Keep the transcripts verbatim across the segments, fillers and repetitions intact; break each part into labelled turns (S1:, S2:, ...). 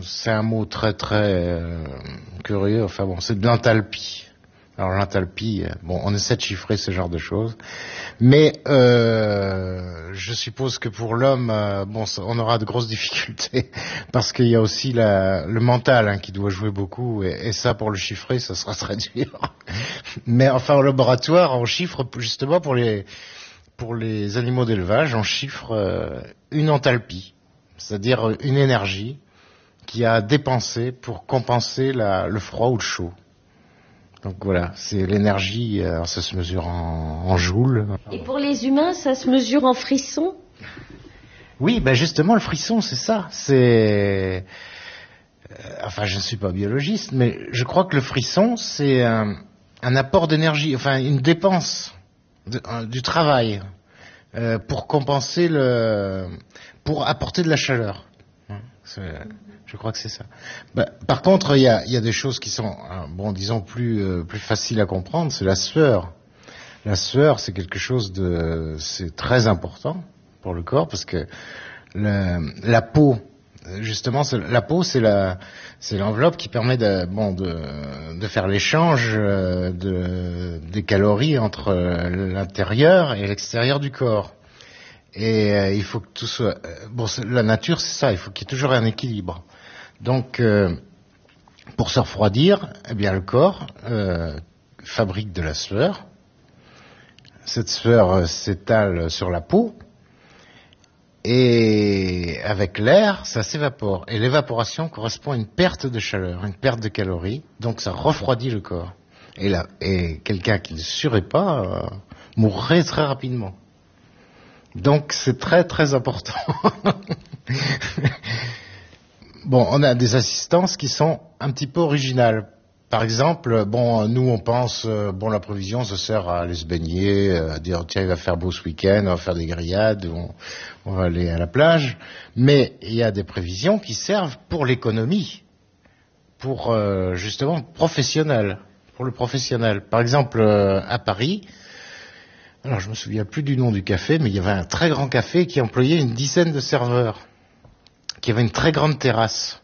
S1: c'est un mot très très euh, curieux. Enfin bon, c'est de l'enthalpie. Alors l'enthalpie, bon, on essaie de chiffrer ce genre de choses, mais euh, je suppose que pour l'homme, euh, bon, ça, on aura de grosses difficultés parce qu'il y a aussi la, le mental hein, qui doit jouer beaucoup, et, et ça, pour le chiffrer, ça sera très dur. Mais enfin, au laboratoire, on chiffre justement pour les pour les animaux d'élevage, on chiffre euh, une enthalpie, c'est-à-dire une énergie qui a dépensé pour compenser la, le froid ou le chaud. Donc voilà, c'est l'énergie, alors ça se mesure en, en joules.
S2: Et pour les humains, ça se mesure en frissons?
S1: Oui, ben justement, le frisson, c'est ça. C'est, euh, enfin, je ne suis pas biologiste, mais je crois que le frisson, c'est un, un apport d'énergie, enfin, une dépense de, un, du travail euh, pour compenser le, pour apporter de la chaleur. C'est, je crois que c'est ça. Bah, par contre, il y a, y a des choses qui sont, bon, disons plus euh, plus faciles à comprendre. C'est la sueur. La sueur, c'est quelque chose de, c'est très important pour le corps parce que le, la peau, justement, c'est, la peau, c'est la, c'est l'enveloppe qui permet de, bon, de, de faire l'échange de des calories entre l'intérieur et l'extérieur du corps. Et euh, il faut que tout soit... Bon, la nature, c'est ça, il faut qu'il y ait toujours un équilibre. Donc, euh, pour se refroidir, eh bien, le corps euh, fabrique de la sueur. Cette sueur euh, s'étale sur la peau. Et avec l'air, ça s'évapore. Et l'évaporation correspond à une perte de chaleur, une perte de calories. Donc, ça refroidit le corps. Et, là, et quelqu'un qui ne surait pas euh, mourrait très rapidement. Donc c'est très très important. Bon, on a des assistances qui sont un petit peu originales. Par exemple, bon, nous on pense, bon, la prévision se sert à aller se baigner, à dire tiens il va faire beau ce week-end, on va faire des grillades, on, on va aller à la plage. Mais il y a des prévisions qui servent pour l'économie, pour euh, justement professionnel, pour le professionnel. Par exemple, euh, à Paris. Alors, je me souviens plus du nom du café, mais il y avait un très grand café qui employait une dizaine de serveurs, qui avait une très grande terrasse.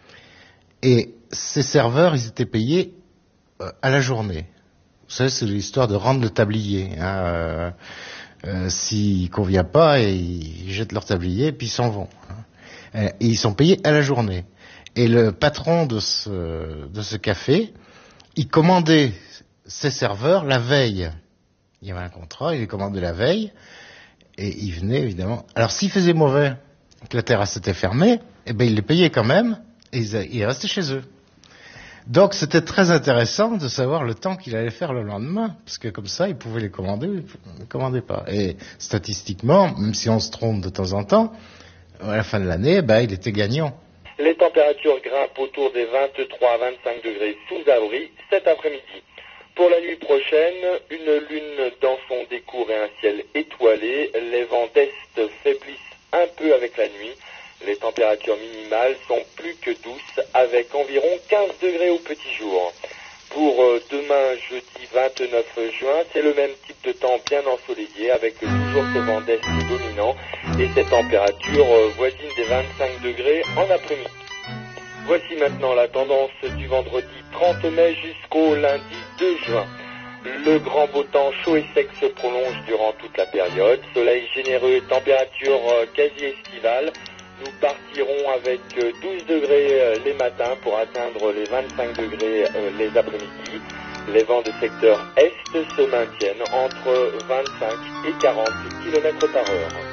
S1: Et ces serveurs, ils étaient payés euh, à la journée. Vous savez, c'est l'histoire de rendre le tablier. Hein, euh, euh, s'il convient pas, et ils jettent leur tablier et puis ils s'en vont. Hein. Et ils sont payés à la journée. Et le patron de ce, de ce café, il commandait ses serveurs la veille. Il y avait un contrat, il les commandait la veille, et il venait évidemment. Alors s'il faisait mauvais, que la terrasse était fermée, eh ben il les payait quand même, et ils, ils restaient chez eux. Donc c'était très intéressant de savoir le temps qu'il allait faire le lendemain, parce que comme ça, il pouvait les commander, ou il ne commandait pas. Et statistiquement, même si on se trompe de temps en temps, à la fin de l'année, ben il était gagnant.
S3: Les températures grimpent autour des vingt-trois à vingt-cinq degrés sous abri cet après-midi. Pour la nuit prochaine, une lune dans son décours et un ciel étoilé. Les vents d'est faiblissent un peu avec la nuit. Les températures minimales sont plus que douces avec environ quinze degrés au petit jour. Pour demain, jeudi vingt-neuf juin, c'est le même type de temps bien ensoleillé avec toujours ce vent d'est dominant et ces températures voisines des vingt-cinq degrés en après-midi. Voici maintenant la tendance du vendredi trente mai jusqu'au lundi deux juin. Le grand beau temps chaud et sec se prolonge durant toute la période. Soleil généreux, température quasi estivale. Nous partirons avec douze degrés les matins pour atteindre les vingt-cinq degrés les après-midi. Les vents de secteur est se maintiennent entre vingt-cinq et quarante kilomètres par heure.